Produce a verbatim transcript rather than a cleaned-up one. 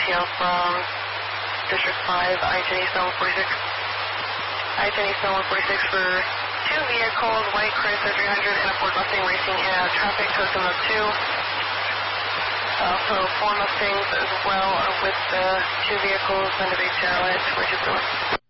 T L from District five, I ten seven forty-six. I ten seven forty-six for two vehicles, white Chrysler three hundred and a Ford Mustang racing in a traffic totem of two. Also, four Mustangs as well are with the two vehicles under the Charlotte, which is going.